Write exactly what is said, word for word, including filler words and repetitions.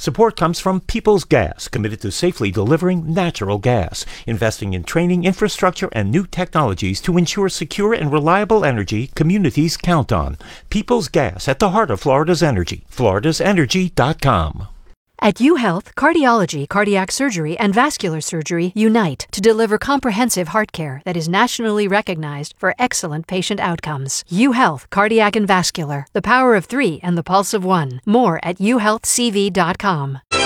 Support comes from Peoples Gas, committed to safely delivering natural gas, investing in training, infrastructure, and new technologies to ensure secure and reliable energy communities count on. Peoples Gas, at the heart of Florida's energy. floridas energy dot com. At UHealth, cardiology, cardiac surgery, and vascular surgery unite to deliver comprehensive heart care that is nationally recognized for excellent patient outcomes. UHealth, cardiac and vascular, the power of three and the pulse of one. More at u health c v dot com.